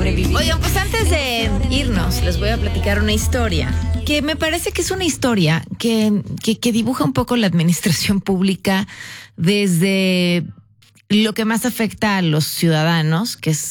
sobrevivir. Oigan, pues antes de irnos, les voy a platicar una historia que me parece que es una historia que dibuja un poco la administración pública desde lo que más afecta a los ciudadanos, que es